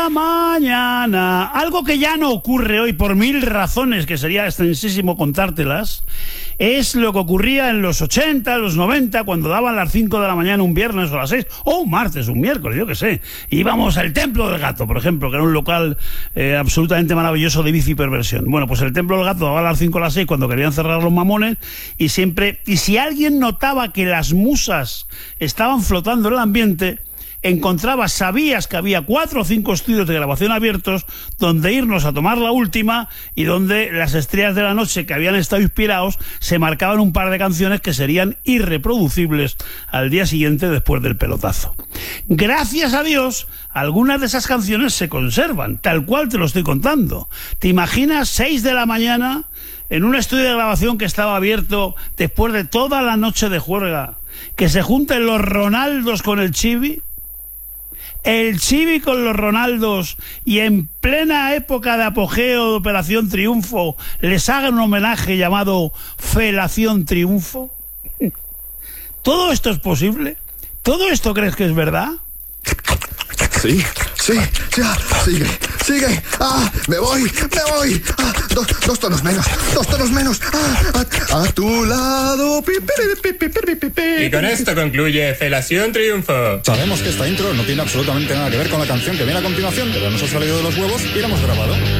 Mañana, algo que ya no ocurre hoy por mil razones, que sería extensísimo contártelas, es lo que ocurría en los 80, los 90, cuando daban las 5 de la mañana un viernes o las 6, o un martes, un miércoles, yo qué sé. Íbamos al Templo del Gato, por ejemplo, que era un local absolutamente maravilloso de bici perversión. Bueno, pues el Templo del Gato daba a las 5 o las 6 cuando querían cerrar los mamones, y si alguien notaba que las musas estaban flotando en el ambiente, sabías que había 4 o 5 estudios de grabación abiertos donde irnos a tomar la última, y donde las estrellas de la noche que habían estado inspirados se marcaban un par de canciones que serían irreproducibles al día siguiente después del pelotazo. Gracias a Dios, algunas de esas canciones se conservan, tal cual te lo estoy contando. ¿Te imaginas 6 de la mañana en un estudio de grabación que estaba abierto después de toda la noche de juerga, que se junten los Ronaldos con el Chibi? El Chibi con los Ronaldos, y en plena época de apogeo de Operación Triunfo les hagan un homenaje llamado Felación Triunfo. ¿Todo esto es posible? ¿Todo esto crees que es verdad? Sí, ya, sigue. Me voy. Dos tonos menos. A tu lado. Y con esto concluye Felación Triunfo. Sabemos que esta intro no tiene absolutamente nada que ver con la canción que viene a continuación, pero nos ha salido de los huevos y la hemos grabado.